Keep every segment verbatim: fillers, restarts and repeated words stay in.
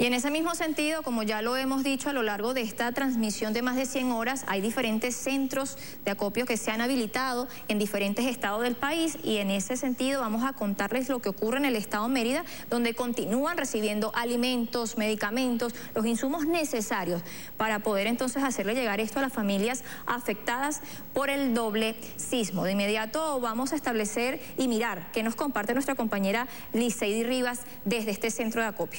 Y en ese mismo sentido, como ya lo hemos dicho a lo largo de esta transmisión de más de cien horas, hay diferentes centros de acopio que se han habilitado en diferentes estados del país, y en ese sentido vamos a contarles lo que ocurre en el estado Mérida, donde continúan recibiendo alimentos, medicamentos, los insumos necesarios para poder entonces hacerle llegar esto a las familias afectadas por el doble sismo. De inmediato vamos a establecer y mirar qué nos comparte nuestra compañera Liceidi Rivas desde este centro de acopio.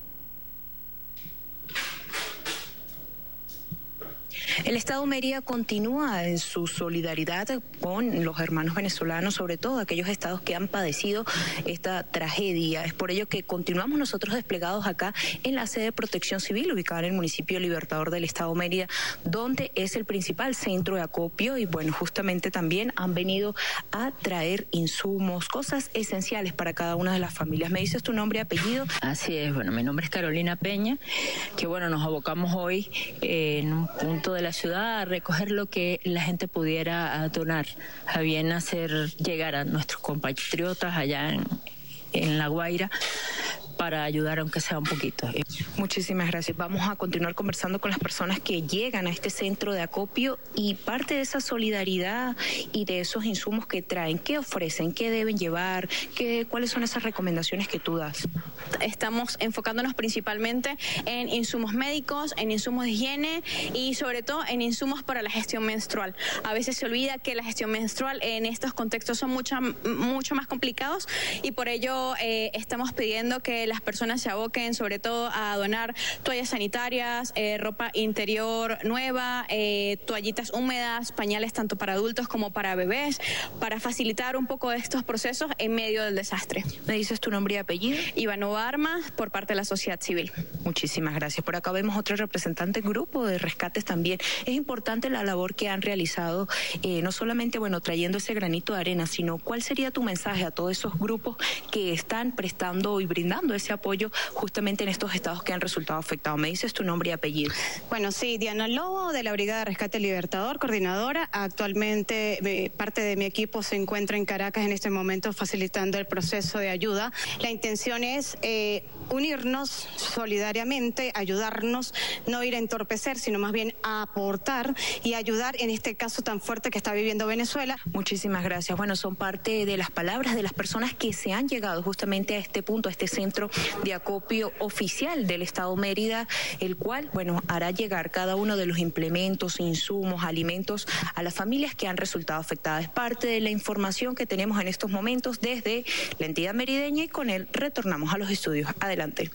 El estado Mérida continúa en su solidaridad con los hermanos venezolanos, sobre todo aquellos estados que han padecido esta tragedia. Es por ello que continuamos nosotros desplegados acá en la sede de Protección Civil, ubicada en el municipio Libertador del estado Mérida, donde es el principal centro de acopio, y bueno, justamente también han venido a traer insumos, cosas esenciales para cada una de las familias. ¿Me dices tu nombre y apellido? Así es, bueno, mi nombre es Carolina Peña, que bueno, nos abocamos hoy eh, en un punto de la ciudad a recoger lo que la gente pudiera donar, a bien hacer llegar a nuestros compatriotas allá en, en La Guaira, para ayudar aunque sea un poquito. Muchísimas gracias. Vamos a continuar conversando con las personas que llegan a este centro de acopio, y parte de esa solidaridad y de esos insumos que traen, ¿qué ofrecen? ¿Qué deben llevar? ¿Qué, ¿Cuáles son esas recomendaciones que tú das? Estamos enfocándonos principalmente en insumos médicos, en insumos de higiene y sobre todo en insumos para la gestión menstrual. A veces se olvida que la gestión menstrual en estos contextos son mucho, mucho más complicados, y por ello eh, estamos pidiendo que las personas se aboquen sobre todo a donar toallas sanitarias, eh, ropa interior nueva, eh, toallitas húmedas, pañales tanto para adultos como para bebés, para facilitar un poco estos procesos en medio del desastre. ¿Me dices tu nombre y apellido? Ivanova Armas, por parte de la sociedad civil. Muchísimas gracias. Por acá vemos otro representante, grupo de rescates también. Es importante la labor que han realizado, eh, no solamente, bueno, trayendo ese granito de arena, sino cuál sería tu mensaje a todos esos grupos que están prestando y brindando ese apoyo justamente en estos estados que han resultado afectados. ¿Me dices tu nombre y apellido? Bueno, sí, Diana Lobo, de la Brigada de Rescate Libertador, coordinadora. Actualmente eh, parte de mi equipo se encuentra en Caracas en este momento facilitando el proceso de ayuda. La intención es eh, unirnos solidariamente, ayudarnos, no ir a entorpecer, sino más bien a aportar y ayudar en este caso tan fuerte que está viviendo Venezuela. Muchísimas gracias. Bueno, son parte de las palabras de las personas que se han llegado justamente a este punto, a este centro de acopio oficial del estado Mérida, el cual, bueno, hará llegar cada uno de los implementos, insumos, alimentos a las familias que han resultado afectadas. Es parte de la información que tenemos en estos momentos desde la entidad merideña, y con él retornamos a los estudios. Adelante.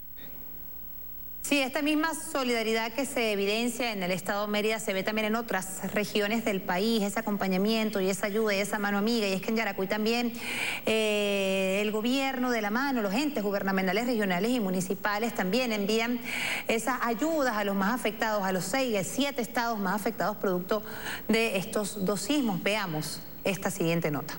Sí, esta misma solidaridad que se evidencia en el estado Mérida se ve también en otras regiones del país, ese acompañamiento y esa ayuda y esa mano amiga. Y es que en Yaracuy también eh, el gobierno de la mano, los entes gubernamentales regionales y municipales también envían esas ayudas a los más afectados, a los seis, siete estados más afectados producto de estos dos sismos. Veamos esta siguiente nota.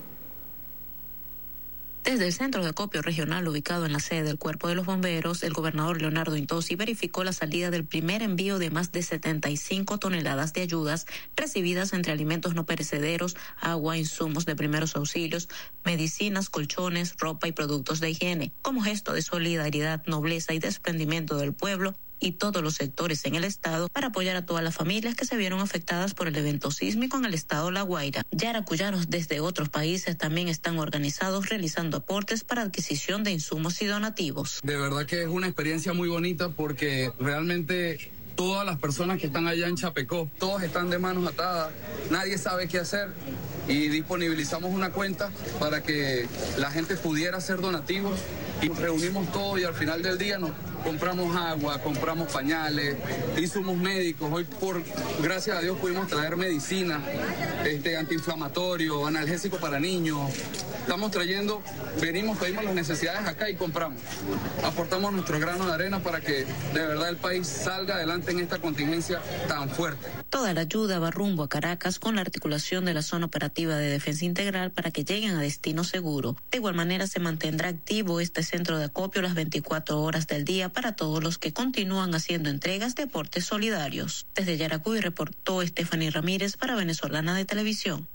Desde el centro de acopio regional ubicado en la sede del Cuerpo de los Bomberos, el gobernador Leonardo Intosi verificó la salida del primer envío de más de setenta y cinco toneladas de ayudas recibidas entre alimentos no perecederos, agua, insumos de primeros auxilios, medicinas, colchones, ropa y productos de higiene. Como gesto de solidaridad, nobleza y desprendimiento del pueblo y todos los sectores en el estado para apoyar a todas las familias que se vieron afectadas por el evento sísmico en el estado La Guaira. Yaracuyanos desde otros países también están organizados realizando aportes para adquisición de insumos y donativos. De verdad que es una experiencia muy bonita porque realmente todas las personas que están allá en Chapecó, todos están de manos atadas, nadie sabe qué hacer, y disponibilizamos una cuenta para que la gente pudiera hacer donativos, y reunimos todo y al final del día nos compramos agua, compramos pañales, insumos médicos. Hoy, por gracias a Dios, pudimos traer medicina, este, antiinflamatorio, analgésico para niños. Estamos trayendo, venimos, pedimos las necesidades acá y compramos. Aportamos nuestro grano de arena para que de verdad el país salga adelante en esta contingencia tan fuerte. Toda la ayuda va rumbo a Caracas con la articulación de la Zona Operativa de Defensa Integral para que lleguen a destino seguro. De igual manera se mantendrá activo este centro de acopio las veinticuatro horas del día para todos los que continúan haciendo entregas de aportes solidarios. Desde Yaracuy reportó Stephanie Ramírez para Venezolana de Televisión.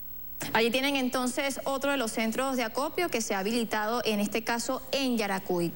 Allí tienen entonces otro de los centros de acopio que se ha habilitado, en este caso en Yaracuy.